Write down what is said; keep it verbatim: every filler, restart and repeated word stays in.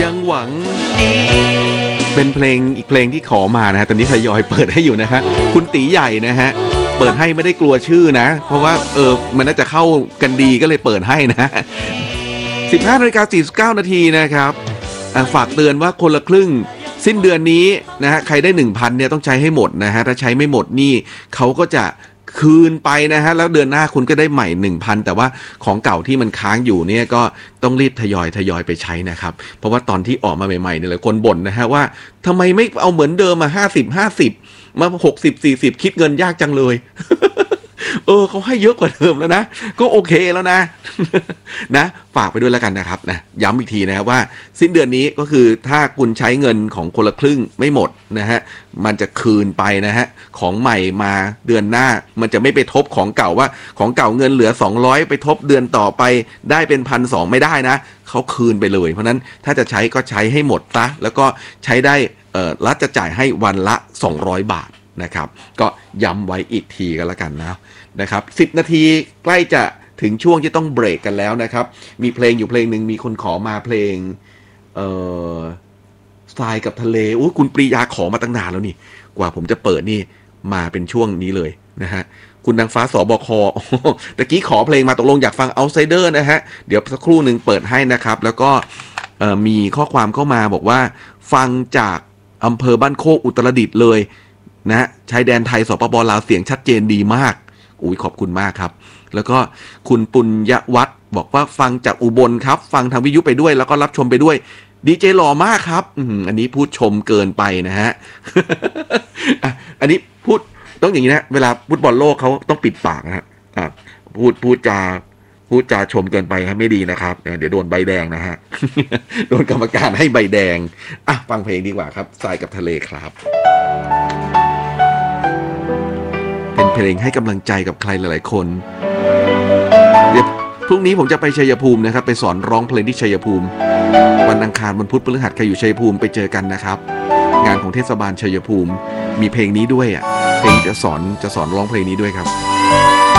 ยังหวังดีเป็นเพลงอีกเพลงที่ขอมานะฮะตอนนี้ทยอยเปิดให้อยู่นะฮะคุณตีใหญ่นะฮะเปิดให้ไม่ได้กลัวชื่อนะเพราะว่าเออมันน่าจะเข้ากันดีก็เลยเปิดให้นะ สิบห้านาฬิกาสี่สิบเก้านาทีนะครับฝากเตือนว่าคนละครึ่งสิ้นเดือนนี้นะฮะใครได้ หนึ่งพัน เนี่ยต้องใช้ให้หมดนะฮะถ้าใช้ไม่หมดนี่เขาก็จะคืนไปนะฮะแล้วเดือนหน้าคุณก็ได้ใหม่ หนึ่งพัน แต่ว่าของเก่าที่มันค้างอยู่เนี่ยก็ต้องรีบทยอยทยอยไปใช้นะครับเพราะว่าตอนที่ออกมาใหม่ๆเนี่ยหลายคนบ่นนะฮะว่าทำไมไม่เอาเหมือนเดิมมาห้าสิบ ห้าสิบมาหกสิบ สี่สิบคิดเงินยากจังเลย เออเขาให้เยอะกว่าเดิมแล้วนะก็โอเคแล้วนะ นะฝากไปด้วยแล้วกันนะครับนะย้ำอีกทีนะครับว่าสิ้นเดือนนี้ก็คือถ้าคุณใช้เงินของคนละครึ่งไม่หมดนะฮะมันจะคืนไปนะฮะของใหม่มาเดือนหน้ามันจะไม่ไปทบของเก่าว่าของเก่าเงินเหลือสองร้อยไปทบเดือนต่อไปได้เป็น หนึ่งพันสองร้อย ไม่ได้นะเขาคืนไปเลยเพราะนั้นถ้าจะใช้ก็ใช้ให้หมดซะแล้วก็ใช้ได้เอ่อรัฐจะจ่ายให้วันละสองร้อยบาทนะครับก็ย้ำไว้อีกทีกันแล้วกันนะนะครับสิบนาทีใกล้จะถึงช่วงที่ต้องเบรกกันแล้วนะครับมีเพลงอยู่เพลงหนึ่งมีคนขอมาเพลงเอ่อทรายกับทะเลโอ้คุณปรียาขอมาตั้งนานแล้วนี่กว่าผมจะเปิดนี่มาเป็นช่วงนี้เลยนะฮะคุณนางฟ้าสบคตะกี้ขอเพลงมาตกลงอยากฟัง Outsider นะฮะเดี๋ยวสักครู่หนึ่งเปิดให้นะครับแล้วก็มีข้อความเข้ามาบอกว่าฟังจากอำเภอบ้านโคกอุตรดิตถ์เลยนะชายแดนไทยสปปลาวเสียงชัดเจนดีมากอุ้ยขอบคุณมากครับแล้วก็คุณปุญญวัฒน์บอกว่าฟังจากอุบลครับฟังทางวิทยุไปด้วยแล้วก็รับชมไปด้วยดีเจหล่อมากครับอืมอันนี้พูดชมเกินไปนะฮะ อ่ะอันนี้พูดต้องอย่างนี้นะเวลาฟุตบอลโลกเขาต้องปิดปากนะฮะอ่ะพูดพูดจาพูดจาชมเกินไปครับไม่ดีนะครับเดี๋ยวโดนใบแดงนะฮะ โดนกรรมการให้ใบแดงอ่ะฟังเพลงดีกว่าครับทรายกับทะเลครับเป็นเพลงให้กำลังใจกับใครหลายๆคนเดี๋ยวพรุ่งนี้ผมจะไปชัยภูมินะครับไปสอนร้องเพลงที่ชัยภูมิวันอังคารวันพุธพฤหัสใครอยู่ชัยภูมิไปเจอกันนะครับงานของเทศบาลชัยภูมิมีเพลงนี้ด้วยอ่ะเพลงจะสอนจะสอนร้องเพลงนี้ด้วยครับ